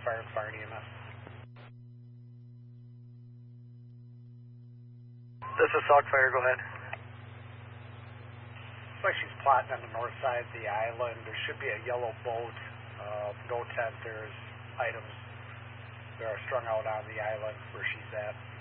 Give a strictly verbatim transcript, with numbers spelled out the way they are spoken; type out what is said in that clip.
Fire and Fire and E M S. This is Sauk Fire, go ahead. Looks like she's plotting on the north side of the island. There should be a yellow boat, uh, no tent. There's items that are strung out on the island where she's at.